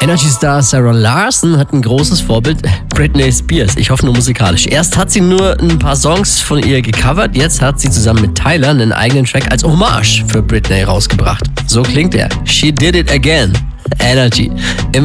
Energy-Star Sarah Larson hat ein großes Vorbild, Britney Spears. Ich hoffe nur musikalisch. Erst hat sie nur ein paar Songs von ihr gecovert, jetzt hat sie zusammen mit Tyler einen eigenen Track als Hommage für Britney rausgebracht. So klingt er. She did it again. Energy.